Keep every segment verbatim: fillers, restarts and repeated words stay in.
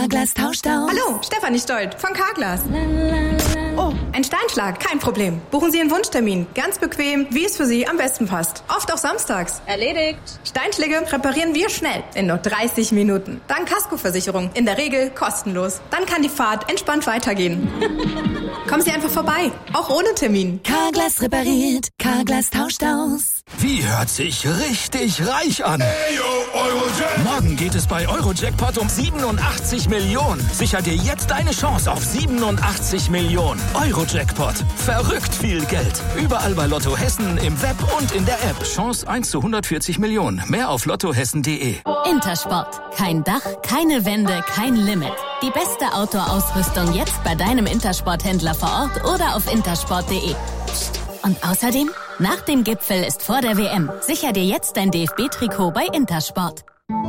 Carglass tauscht aus. Hallo, Stefanie Stolt von Carglass. Oh, ein Steinschlag, kein Problem. Buchen Sie einen Wunschtermin. Ganz bequem, wie es für Sie am besten passt. Oft auch samstags. Erledigt. Steinschläge reparieren wir schnell, in nur dreißig Minuten. Dank Kaskoversicherung, in der Regel kostenlos. Dann kann die Fahrt entspannt weitergehen. Kommen Sie einfach vorbei, auch ohne Termin. Carglass repariert, Carglass tauscht aus. Wie hört sich richtig reich an? Hey, yo, Eurojackpot. Morgen geht es bei Eurojackpot um siebenundachtzig Millionen. Sicher dir jetzt deine Chance auf siebenundachtzig Millionen. Eurojackpot. Verrückt viel Geld. Überall bei Lotto Hessen, im Web und in der App. Chance eins zu hundertvierzig Millionen. Mehr auf lottohessen punkt de. Intersport. Kein Dach, keine Wände, kein Limit. Die beste Outdoor-Ausrüstung jetzt bei deinem Intersport-Händler vor Ort oder auf intersport punkt de. Und außerdem, nach dem Gipfel ist vor der W M. Sicher dir jetzt dein D F B-Trikot bei Intersport.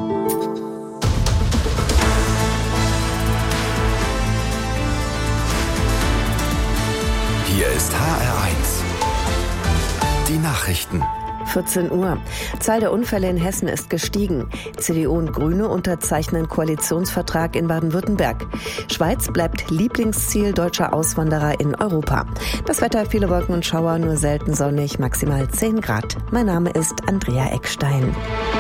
Hier ist H R eins. Die Nachrichten. vierzehn Uhr. Zahl der Unfälle in Hessen ist gestiegen. C D U und Grüne unterzeichnen Koalitionsvertrag in Baden-Württemberg. Schweiz bleibt Lieblingsziel deutscher Auswanderer in Europa. Das Wetter, viele Wolken und Schauer, nur selten sonnig, maximal zehn Grad. Mein Name ist Andrea Eckstein.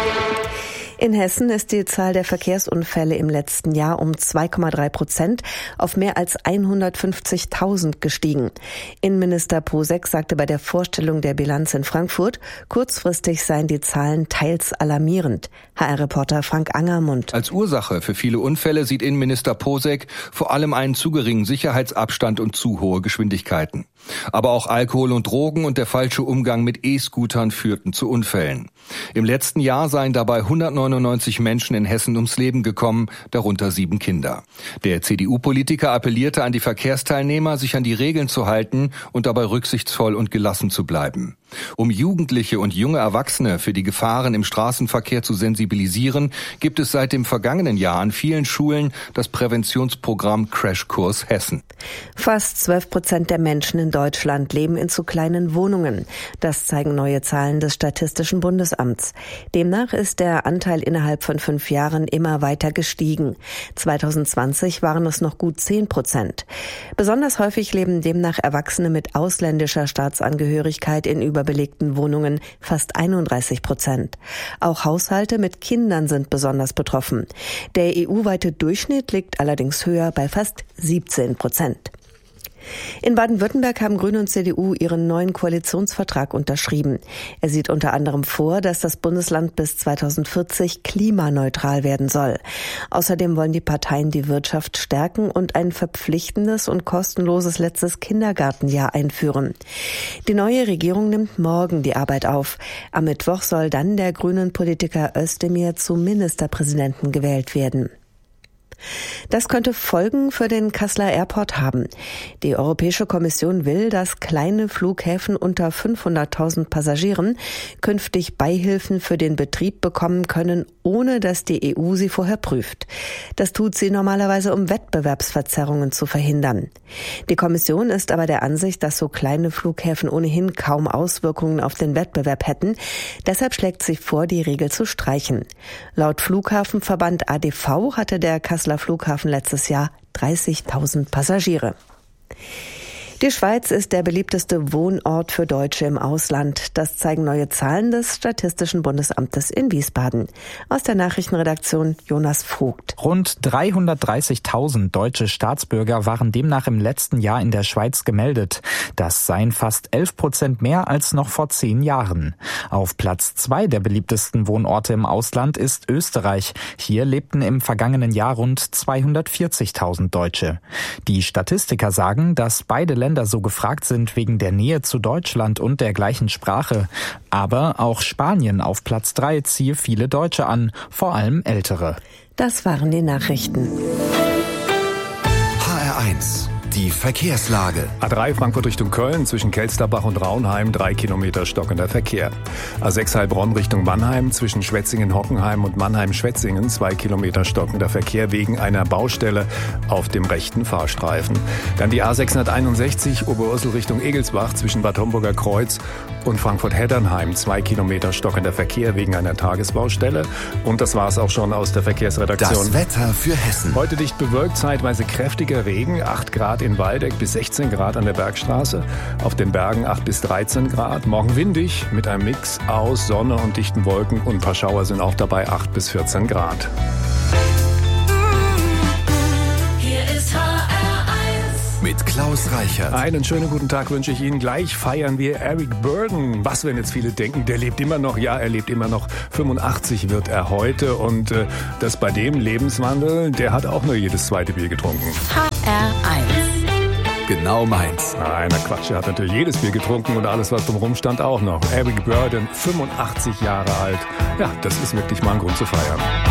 In Hessen ist die Zahl der Verkehrsunfälle im letzten Jahr um zwei Komma drei Prozent auf mehr als hundertfünfzigtausend gestiegen. Innenminister Posek sagte bei der Vorstellung der Bilanz in Frankfurt, kurzfristig seien die Zahlen teils alarmierend. H R-Reporter Frank Angermund. Als Ursache für viele Unfälle sieht Innenminister Posek vor allem einen zu geringen Sicherheitsabstand und zu hohe Geschwindigkeiten. Aber auch Alkohol und Drogen und der falsche Umgang mit E-Scootern führten zu Unfällen. Im letzten Jahr seien dabei hundertneunundneunzig Menschen in Hessen ums Leben gekommen, darunter sieben Kinder. Der C D U-Politiker appellierte an die Verkehrsteilnehmer, sich an die Regeln zu halten und dabei rücksichtsvoll und gelassen zu bleiben. Um Jugendliche und junge Erwachsene für die Gefahren im Straßenverkehr zu sensibilisieren, gibt es seit dem vergangenen Jahr an vielen Schulen das Präventionsprogramm Crashkurs Hessen. Fast zwölf Prozent der Menschen in Deutschland leben in zu kleinen Wohnungen. Das zeigen neue Zahlen des Statistischen Bundesamts. Demnach ist der Anteil innerhalb von fünf Jahren immer weiter gestiegen. zweitausendzwanzig waren es noch gut zehn Prozent. Besonders häufig leben demnach Erwachsene mit ausländischer Staatsangehörigkeit in überbelegten Wohnungen, fast einunddreißig Prozent. Auch Haushalte mit Kindern sind besonders betroffen. Der E U-weite Durchschnitt liegt allerdings höher bei fast siebzehn Prozent. In Baden-Württemberg haben Grüne und C D U ihren neuen Koalitionsvertrag unterschrieben. Er sieht unter anderem vor, dass das Bundesland bis zweitausendvierzig klimaneutral werden soll. Außerdem wollen die Parteien die Wirtschaft stärken und ein verpflichtendes und kostenloses letztes Kindergartenjahr einführen. Die neue Regierung nimmt morgen die Arbeit auf. Am Mittwoch soll dann der grünen Politiker Özdemir zum Ministerpräsidenten gewählt werden. Das könnte Folgen für den Kasseler Airport haben. Die Europäische Kommission will, dass kleine Flughäfen unter fünfhunderttausend Passagieren künftig Beihilfen für den Betrieb bekommen können, ohne dass die E U sie vorher prüft. Das tut sie normalerweise, um Wettbewerbsverzerrungen zu verhindern. Die Kommission ist aber der Ansicht, dass so kleine Flughäfen ohnehin kaum Auswirkungen auf den Wettbewerb hätten. Deshalb schlägt sie vor, die Regel zu streichen. Laut Flughafenverband A D V hatte der Kasseler Flughafen letztes Jahr dreißigtausend Passagiere. Die Schweiz ist der beliebteste Wohnort für Deutsche im Ausland. Das zeigen neue Zahlen des Statistischen Bundesamtes in Wiesbaden. Aus der Nachrichtenredaktion Jonas Vogt. Rund dreihundertdreißigtausend deutsche Staatsbürger waren demnach im letzten Jahr in der Schweiz gemeldet. Das seien fast elf Prozent mehr als noch vor zehn Jahren. Auf Platz zwei der beliebtesten Wohnorte im Ausland ist Österreich. Hier lebten im vergangenen Jahr rund zweihundertvierzigtausend Deutsche. Die Statistiker sagen, dass beide Länder so gefragt sind wegen der Nähe zu Deutschland und der gleichen Sprache. Aber auch Spanien auf Platz drei ziehe viele Deutsche an, vor allem Ältere. Das waren die Nachrichten. H R eins. Die Verkehrslage. A drei Frankfurt Richtung Köln zwischen Kelsterbach und Raunheim, drei Kilometer stockender Verkehr. A sechs Heilbronn Richtung Mannheim zwischen Schwetzingen-Hockenheim und Mannheim-Schwetzingen, zwei Kilometer stockender Verkehr wegen einer Baustelle auf dem rechten Fahrstreifen. Dann die A sechshunderteinundsechzig Oberursel Richtung Egelsbach zwischen Bad Homburger Kreuz und Frankfurt-Heddernheim, zwei Kilometer stockender Verkehr wegen einer Tagesbaustelle. Und das war's auch schon aus der Verkehrsredaktion. Das Wetter für Hessen. Heute dicht bewölkt, zeitweise kräftiger Regen, acht Grad in Waldeck bis sechzehn Grad an der Bergstraße. Auf den Bergen acht bis dreizehn Grad. Morgen windig mit einem Mix aus Sonne und dichten Wolken und ein paar Schauer sind auch dabei, acht bis vierzehn Grad. Hier ist H R eins. Mit Klaus Reichert. Einen schönen guten Tag wünsche ich Ihnen. Gleich feiern wir Eric Burdon. Was werden jetzt viele denken, der lebt immer noch. Ja, er lebt immer noch. fünfundachtzig wird er heute. Und äh, das bei dem Lebenswandel, der hat auch nur jedes zweite Bier getrunken. H R eins. Genau meins. Nein, na Quatsch, er hat natürlich jedes Bier getrunken und alles, was drumherum stand, auch noch. Eric Burdon, fünfundachtzig Jahre alt. Ja, das ist wirklich mal ein Grund zu feiern.